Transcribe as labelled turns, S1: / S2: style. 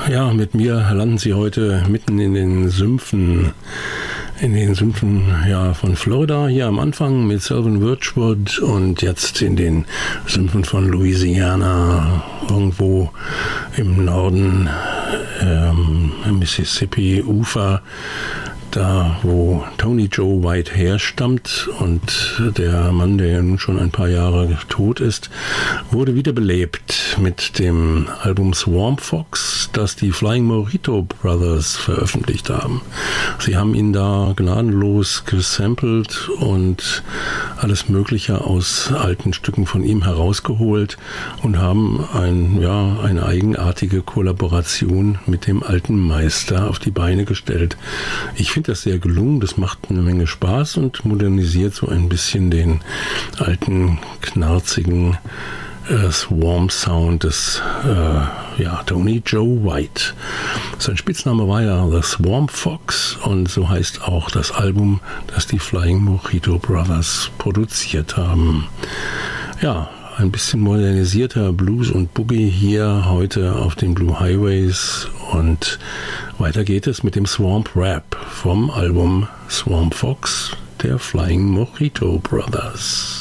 S1: Ja, mit mir landen Sie heute mitten in den Sümpfen. Ja, von Florida hier am Anfang mit Sylvan Birchwood und jetzt in den Sümpfen von Louisiana, irgendwo im Norden, Mississippi-Ufer, da wo Tony Joe White herstammt, und der Mann, der ja nun schon ein paar Jahre tot ist, wurde wiederbelebt mit dem Album Swamp Fox, das die Flying Burrito Brothers veröffentlicht haben. Sie haben ihn da gnadenlos gesampelt und alles Mögliche aus alten Stücken von ihm herausgeholt und haben eine eigenartige Kollaboration mit dem alten Meister auf die Beine gestellt. Ich finde das sehr gelungen, das macht eine Menge Spaß und modernisiert so ein bisschen den alten, knarzigen Swarm-Sound des Tony Joe White. Sein Spitzname war ja The Swamp Fox und so heißt auch das Album, das die Flying Burrito Brothers produziert haben. Ja, ein bisschen modernisierter Blues und Boogie hier heute auf den Blue Highways, und weiter geht es mit dem Swamp Rap vom Album Swamp Fox der Flying Burrito Brothers.